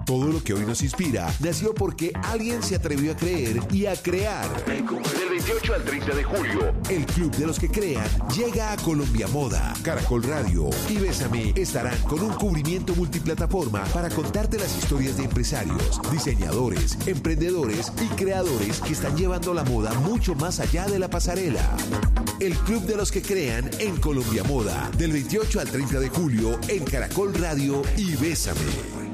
Todo lo que hoy nos inspira nació porque alguien se atrevió a creer y a crear. Del 28 al 30 de julio, El Club de los que Crean llega a Colombia Moda. Caracol Radio y Bésame estarán con un cubrimiento multiplataforma para contarte las historias de empresarios, diseñadores, emprendedores y creadores que están llevando la moda mucho más allá de la pasarela. El Club de los que Crean en Colombia Moda, del 28 al 30 de julio en Caracol Radio y Bésame.